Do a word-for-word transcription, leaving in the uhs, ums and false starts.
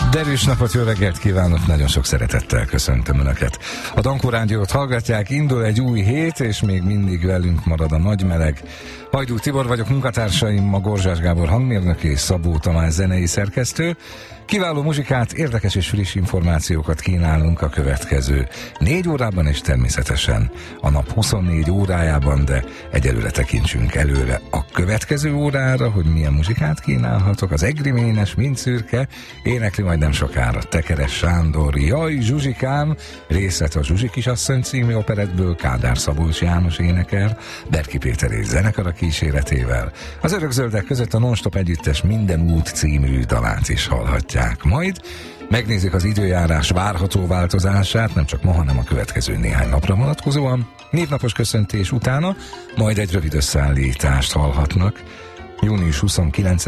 Derűs napot, jó reggelt kívánok, nagyon sok szeretettel köszöntöm Önöket. A Dankó Rádiót hallgatják, indul egy új hét, és még mindig velünk marad a nagy meleg. Hajdú Tibor vagyok, munkatársaim a Gorzsás Gábor hangmérnök és Szabó Tamás zenei szerkesztő. Kiváló muzsikát, érdekes és friss információkat kínálunk a következő négy órában, és természetesen a nap huszonnégy órájában, de egyelőre tekintsünk előre a következő órára, hogy milyen muzsikát kínálhatok. Az Egri Ménes, mind szürke, énekli majd nem sokára Tekeres Sándor, Jaj Zsuzsikám, részlet a Zsuzsi kisasszony című operettből, Kádár Szabolcs János énekel, Berki Péter és zenekara kíséretével. Az Örökzöldek között a Non-Stop együttes Minden út című dalát is hallhatják. Majd megnézzük az időjárás várható változását, nem csak ma, hanem a következő néhány napra vonatkozóan. Névnapos köszöntés utána majd egy rövid összeállítást hallhatnak. június huszonkilencedike